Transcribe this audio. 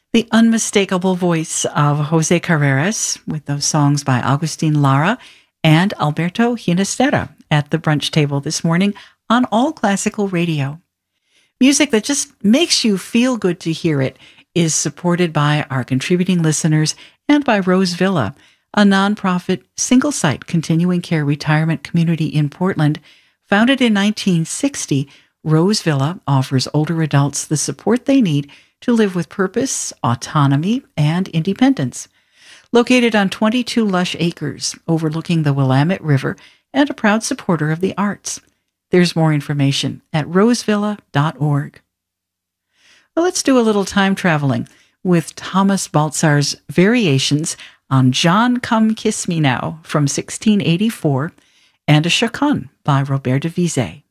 The unmistakable voice of Jose Carreras with those songs by Agustin Lara and Alberto Ginastera at the brunch table this morning on All Classical Radio. Music that just makes you feel good to hear it is supported by our contributing listeners and by Rose Villa, a nonprofit single-site continuing care retirement community in Portland. Founded in 1960, Rose Villa offers older adults the support they need to live with purpose, autonomy, and independence. Located on 22 lush acres overlooking the Willamette River and a proud supporter of the arts. There's more information at rosevilla.org. Well, let's do a little time traveling with Thomas Baltzar's variations on John Come Kiss Me Now from 1684 and a chaconne by Robert de Vizet.